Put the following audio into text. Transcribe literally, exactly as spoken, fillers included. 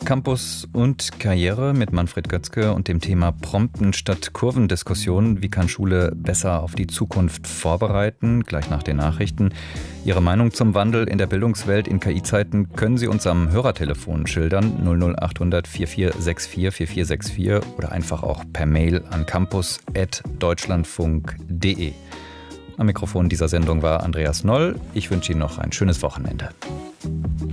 Campus und Karriere mit Manfred Götzke und dem Thema Prompten statt Kurvendiskussion. Wie kann Schule besser auf die Zukunft vorbereiten? Gleich nach den Nachrichten. Ihre Meinung zum Wandel in der Bildungswelt in K I-Zeiten können Sie uns am Hörertelefon schildern. null null achthundert vierundvierzig vierundsechzig vier vier sechs vier oder einfach auch per Mail an campus at deutschlandfunk punkt de. Am Mikrofon dieser Sendung war Andreas Noll. Ich wünsche Ihnen noch ein schönes Wochenende.